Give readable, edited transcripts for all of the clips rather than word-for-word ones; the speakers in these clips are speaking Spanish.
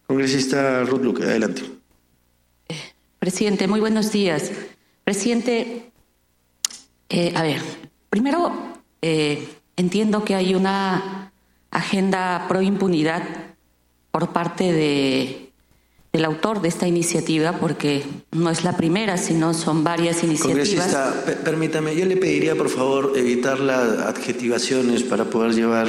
Congresista Ruth Luque, adelante. Presidente, muy buenos días. Presidente, primero entiendo que hay una agenda pro impunidad por parte del autor de esta iniciativa, porque no es la primera, sino son varias iniciativas. Congresista, permítame, yo le pediría por favor evitar las adjetivaciones para poder llevar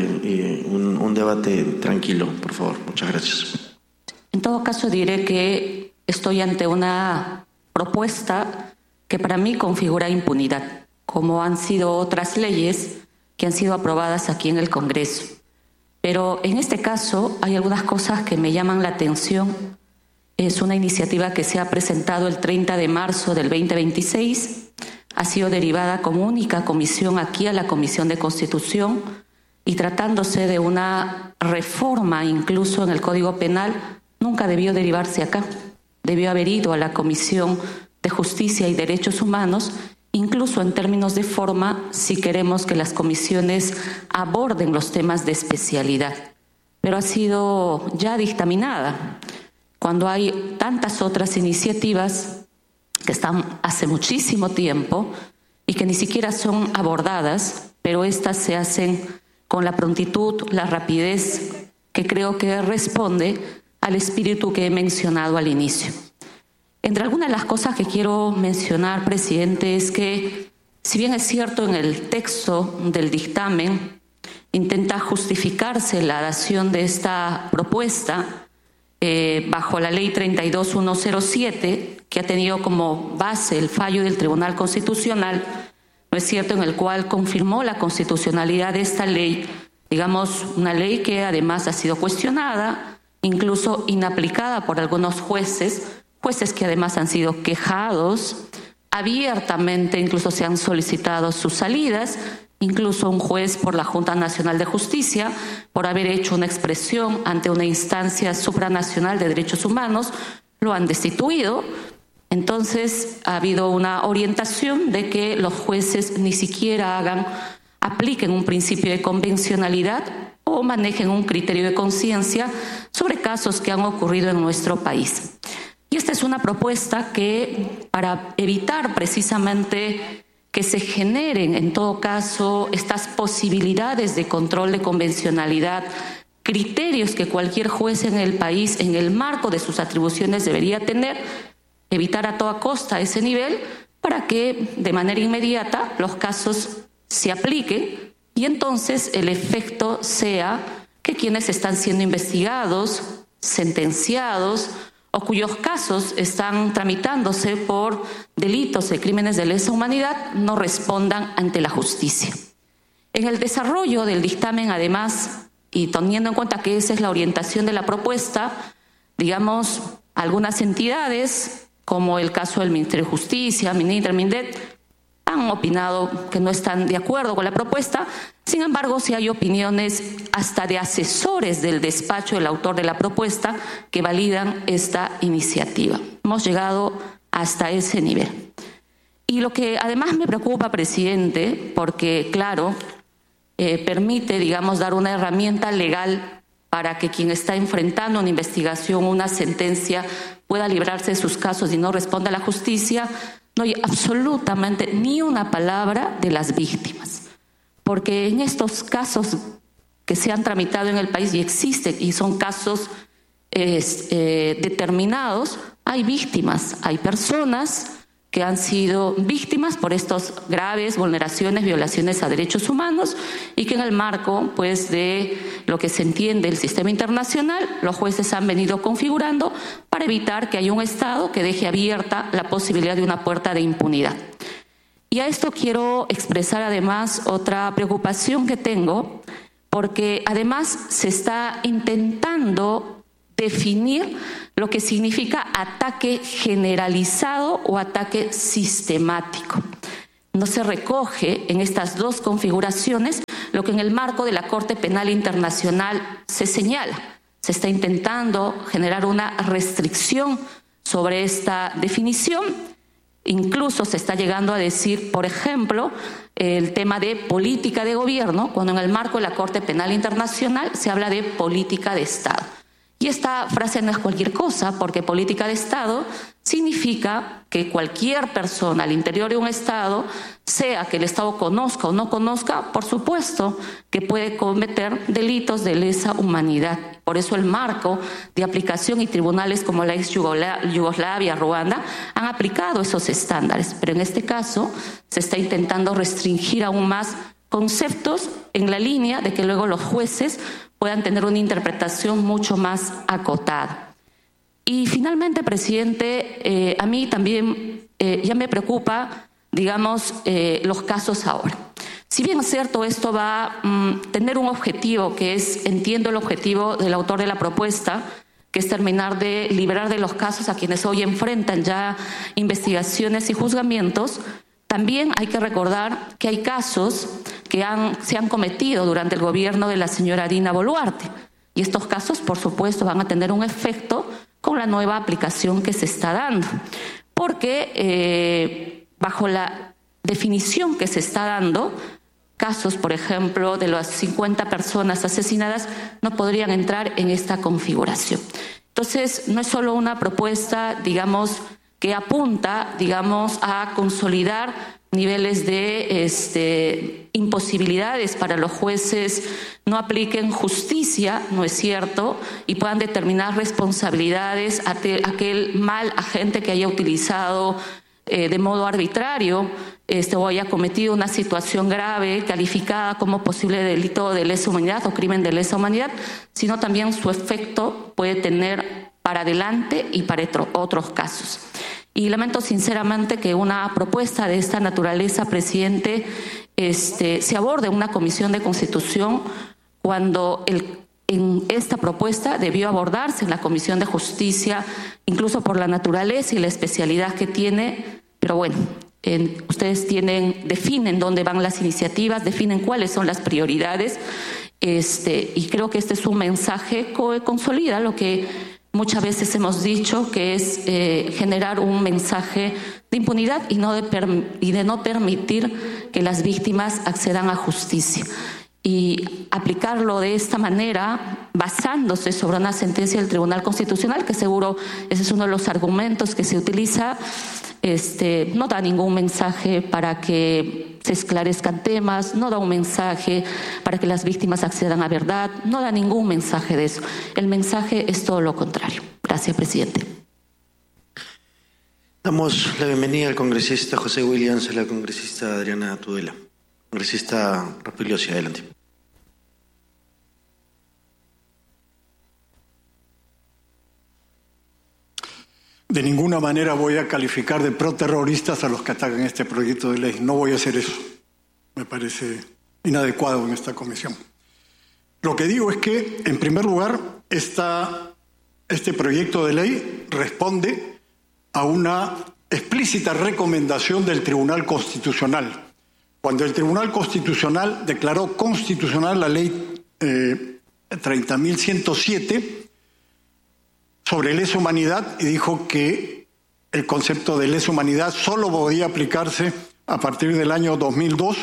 un debate tranquilo, por favor. Muchas gracias. En todo caso diré que estoy ante una propuesta que para mí configura impunidad, como han sido otras leyes que han sido aprobadas aquí en el Congreso. Pero en este caso hay algunas cosas que me llaman la atención. Es una iniciativa que se ha presentado el 30 de marzo del 2026, ha sido derivada como única comisión aquí a la Comisión de Constitución, y tratándose de una reforma incluso en el Código Penal, nunca debió derivarse acá. Debió haber ido a la Comisión de Justicia y Derechos Humanos, incluso en términos de forma, si queremos que las comisiones aborden los temas de especialidad. Pero ha sido ya dictaminada, cuando hay tantas otras iniciativas que están hace muchísimo tiempo y que ni siquiera son abordadas, pero estas se hacen con la prontitud, la rapidez que creo que responde al espíritu que he mencionado al inicio. Entre algunas de las cosas que quiero mencionar, presidente, es que, si bien es cierto en el texto del dictamen intenta justificarse la dación de esta propuesta bajo la ley 32107, que ha tenido como base el fallo del Tribunal Constitucional, no es cierto, en el cual confirmó la constitucionalidad de esta ley, digamos, una ley que además ha sido cuestionada, incluso inaplicada por algunos jueces que además han sido quejados abiertamente, incluso se han solicitado sus salidas, incluso un juez por la Junta Nacional de Justicia, por haber hecho una expresión ante una instancia supranacional de derechos humanos, lo han destituido. Entonces ha habido una orientación de que los jueces ni siquiera apliquen un principio de convencionalidad o manejen un criterio de conciencia sobre casos que han ocurrido en nuestro país. Y esta es una propuesta que, para evitar precisamente que se generen, en todo caso, estas posibilidades de control de convencionalidad, criterios que cualquier juez en el país, en el marco de sus atribuciones, debería tener, evitar a toda costa ese nivel para que de manera inmediata los casos se apliquen y entonces el efecto sea que quienes están siendo investigados, sentenciados o cuyos casos están tramitándose por delitos de crímenes de lesa humanidad no respondan ante la justicia. En el desarrollo del dictamen, además, y teniendo en cuenta que esa es la orientación de la propuesta, digamos, algunas entidades, como el caso del Ministerio de Justicia, MINITRE, MINDET, han opinado que no están de acuerdo con la propuesta. Sin embargo, sí hay opiniones hasta de asesores del despacho del autor de la propuesta que validan esta iniciativa. Hemos llegado hasta ese nivel. Y lo que además me preocupa, presidente, porque, claro, permite, digamos, dar una herramienta legal para que quien está enfrentando una investigación, una sentencia, pueda librarse de sus casos y no responda a la justicia. No hay absolutamente ni una palabra de las víctimas, porque en estos casos que se han tramitado en el país y existen, y son casos determinados, hay víctimas, hay personas que han sido víctimas por estas graves vulneraciones, violaciones a derechos humanos, y que en el marco, pues, de lo que se entiende el sistema internacional, los jueces han venido configurando para evitar que haya un Estado que deje abierta la posibilidad de una puerta de impunidad. Y a esto quiero expresar además otra preocupación que tengo, porque además se está intentando definir lo que significa ataque generalizado o ataque sistemático. No se recoge en estas dos configuraciones lo que en el marco de la Corte Penal Internacional se señala. Se está intentando generar una restricción sobre esta definición. Incluso se está llegando a decir, por ejemplo, el tema de política de gobierno, cuando en el marco de la Corte Penal Internacional se habla de política de Estado. Y esta frase no es cualquier cosa, porque política de Estado significa que cualquier persona al interior de un Estado, sea que el Estado conozca o no conozca, por supuesto que puede cometer delitos de lesa humanidad. Por eso el marco de aplicación y tribunales como la ex Yugoslavia, Ruanda, han aplicado esos estándares. Pero en este caso se está intentando restringir aún más conceptos en la línea de que luego los jueces puedan tener una interpretación mucho más acotada. Y finalmente, presidente, a mí también ya me preocupa, digamos, los casos ahora. Si bien es cierto, esto va a tener un objetivo que es, entiendo el objetivo del autor de la propuesta, que es terminar de liberar de los casos a quienes hoy enfrentan ya investigaciones y juzgamientos, también hay que recordar que hay casos que se han cometido durante el gobierno de la señora Dina Boluarte. Y estos casos, por supuesto, van a tener un efecto con la nueva aplicación que se está dando. Porque bajo la definición que se está dando, casos, por ejemplo, de las 50 personas asesinadas no podrían entrar en esta configuración. Entonces, no es solo una propuesta, digamos, que apunta, digamos, a consolidar niveles de imposibilidades para los jueces no apliquen justicia, no es cierto, y puedan determinar responsabilidades a aquel mal agente que haya utilizado de modo arbitrario o haya cometido una situación grave calificada como posible delito de lesa humanidad o crimen de lesa humanidad, sino también su efecto puede tener para adelante y para otros casos. Y lamento sinceramente que una propuesta de esta naturaleza, presidente, se aborde en una comisión de Constitución cuando en esta propuesta debió abordarse en la Comisión de Justicia, incluso por la naturaleza y la especialidad que tiene, pero bueno, ustedes definen dónde van las iniciativas, definen cuáles son las prioridades, y creo que este es un mensaje que consolida lo que muchas veces hemos dicho, que es generar un mensaje de impunidad y de no permitir que las víctimas accedan a justicia. Y aplicarlo de esta manera, basándose sobre una sentencia del Tribunal Constitucional, que seguro ese es uno de los argumentos que se utiliza, no da ningún mensaje para que se esclarezcan temas, no da un mensaje para que las víctimas accedan a verdad, no da ningún mensaje de eso. El mensaje es todo lo contrario. Gracias, presidente. Damos la bienvenida al congresista José Williams, a la congresista Adriana Tudela. Congresista Rapigliosi, adelante. De ninguna manera voy a calificar de proterroristas a los que atacan este proyecto de ley. No voy a hacer eso. Me parece inadecuado en esta comisión. Lo que digo es que, en primer lugar, este proyecto de ley responde a una explícita recomendación del Tribunal Constitucional. Cuando el Tribunal Constitucional declaró constitucional la ley 30.107 sobre lesa humanidad y dijo que el concepto de lesa humanidad solo podía aplicarse a partir del año 2002,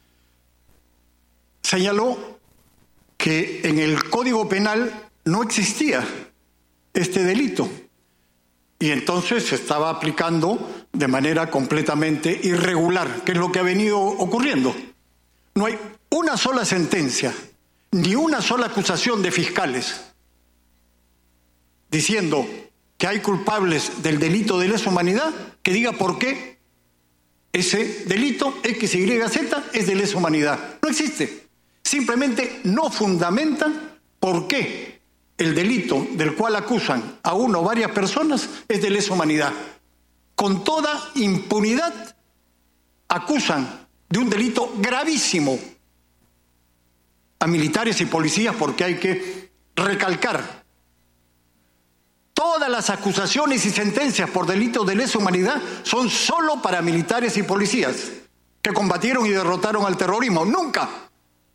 señaló que en el Código Penal no existía este delito y entonces se estaba aplicando de manera completamente irregular, que es lo que ha venido ocurriendo. No hay una sola sentencia, ni una sola acusación de fiscales diciendo que hay culpables del delito de lesa humanidad que diga por qué ese delito XYZ es de lesa humanidad. No existe. Simplemente no fundamentan por qué el delito del cual acusan a uno o varias personas es de lesa humanidad. Con toda impunidad acusan de un delito gravísimo a militares y policías, porque hay que recalcar: todas las acusaciones y sentencias por delitos de lesa humanidad son solo para militares y policías que combatieron y derrotaron al terrorismo. Nunca